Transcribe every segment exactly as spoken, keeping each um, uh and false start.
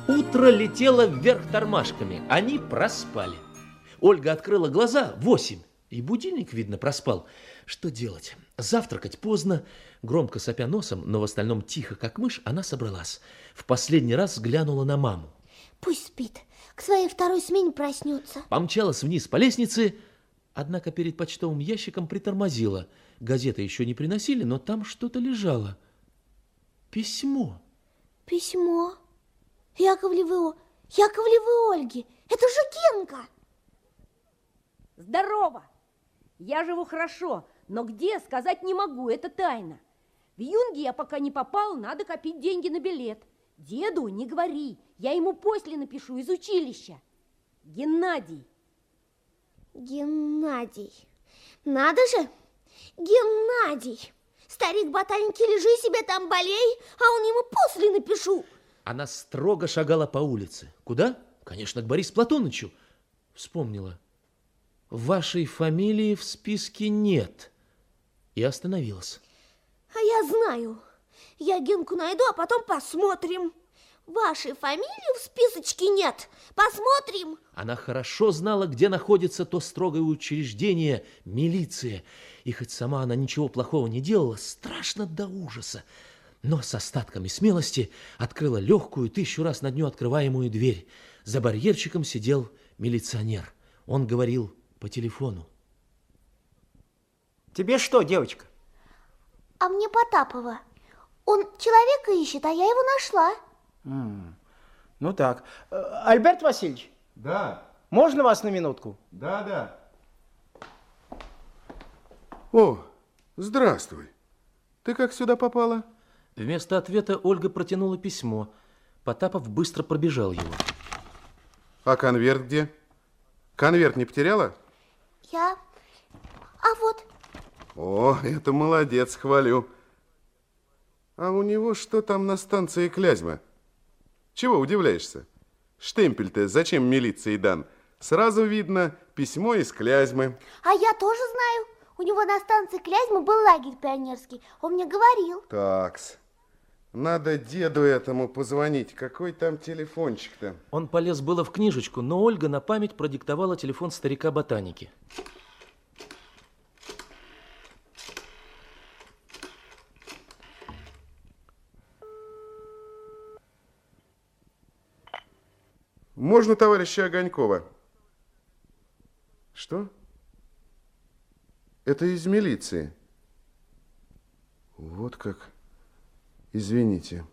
Утро летело вверх тормашками. Они проспали. Ольга открыла глаза. Восемь. И будильник, видно, проспал. Что делать? Завтракать поздно. Громко сопя носом, но в остальном тихо, как мышь, она собралась. В последний раз глянула на маму. Пусть спит. К своей второй смене проснется. Помчалась вниз по лестнице, однако перед почтовым ящиком притормозила. Газеты еще не приносили, но там что-то лежало. Письмо. Письмо. Яковлевой, Яковлевой Ольги. Это же Генка. Здорово. Я живу хорошо, но где, сказать не могу, это тайна. В Юнге я пока не попал, надо копить деньги на билет. Деду не говори, я ему после напишу из училища. Геннадий. Геннадий. Надо же, Геннадий. Старик ботаники, лежи себе там, болей, а он ему после напишу. Она строго шагала по улице. Куда? Конечно, к Борису Платонычу. Вспомнила. Вашей фамилии в списке нет. И остановилась. А я знаю. Я Генку найду, а потом посмотрим. Вашей фамилии в списочке нет. Посмотрим. Она хорошо знала, где находится то строгое учреждение, милиция. И хоть сама она ничего плохого не делала, страшно до ужаса. Но с остатками смелости открыла легкую, тысячу раз на дню открываемую дверь. За барьерчиком сидел милиционер. Он говорил по телефону. Тебе что, девочка? А мне Потапова. Он человека ищет, а я его нашла. М, Ну так. Э, Альберт Васильевич, Да, можно вас на минутку? да, да. О, здравствуй. Ты как сюда попала? Вместо ответа Ольга протянула письмо. Потапов быстро пробежал его. А конверт где? Конверт не потеряла? Я... А вот... О, это молодец, хвалю. А у него что там на станции Клязьма? Чего удивляешься? Штемпель-то зачем милиции дан? Сразу видно письмо из Клязьмы. А я тоже знаю. У него на станции Клязьмы был лагерь пионерский. Он мне говорил. Такс. Надо деду этому позвонить. Какой там телефончик-то? Он полез было в книжечку, но Ольга на память продиктовала телефон старика ботаники. Можно товарища Огонькова? Что? Это из милиции. Вот как. Извините.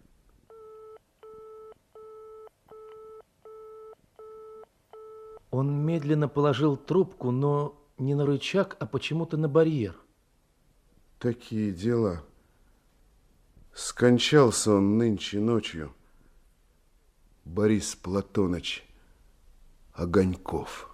Он медленно положил трубку, но не на рычаг, а почему-то на барьер. Такие дела. Скончался он нынче ночью. Борис Платоныч Огоньков.